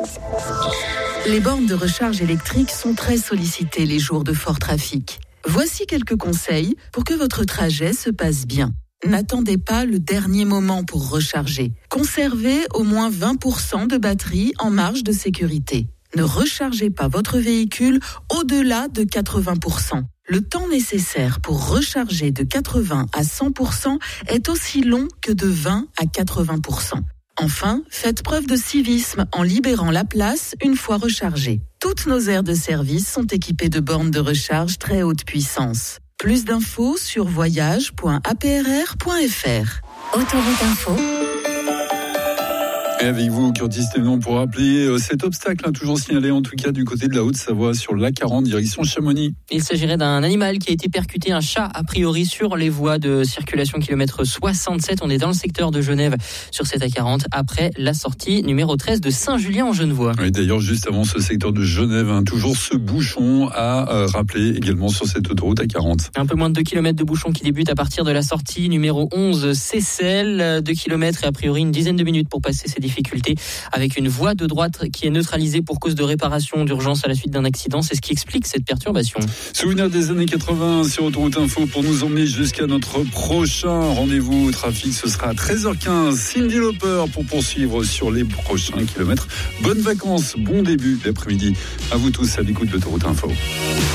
Les bornes de recharge électrique sont très sollicitées les jours de fort trafic. Voici quelques conseils pour que votre trajet se passe bien. N'attendez pas le dernier moment pour recharger. Conservez au moins 20% de batterie en marge de sécurité. Ne rechargez pas votre véhicule au-delà de 80%. Le temps nécessaire pour recharger de 80 à 100% est aussi long que de 20 à 80%. Enfin, faites preuve de civisme en libérant la place une fois rechargée. Toutes nos aires de service sont équipées de bornes de recharge très haute puissance. Plus d'infos sur voyage.aprr.fr. Autoroute Info. Et avec vous, Curtis Thévenon, pour rappeler cet obstacle, toujours signalé en tout cas du côté de la Haute-Savoie sur l'A40 direction Chamonix. Il s'agirait d'un animal qui a été percuté, un chat a priori sur les voies de circulation kilomètre 67. On est dans le secteur de Genève sur cette A40 après la sortie numéro 13 de Saint-Julien en Genevois. Oui, d'ailleurs, juste avant ce secteur de Genève, toujours ce bouchon à rappeler également sur cette autoroute A40. Un peu moins de 2 km de bouchon qui débute à partir de la sortie numéro 11 Seyssel. 2 km et a priori une dizaine de minutes pour passer ces difficultés avec une voie de droite qui est neutralisée pour cause de réparation d'urgence à la suite d'un accident. C'est ce qui explique cette perturbation. Souvenir des années 80 sur Autoroute Info pour nous emmener jusqu'à notre prochain rendez-vous trafic. Ce sera à 13h15. Cyndi Lauper pour poursuivre sur les prochains kilomètres. Bonnes vacances, bon début d'après-midi à vous tous à l'écoute d'Autoroute Info.